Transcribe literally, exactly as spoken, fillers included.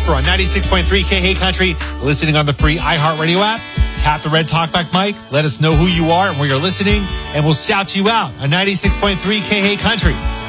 Casper on ninety-six point three K H Country, listening on the free iHeartRadio app. Tap the red talkback mic. Let us know who you are and where you're listening, and we'll shout you out on ninety-six point three K H Country.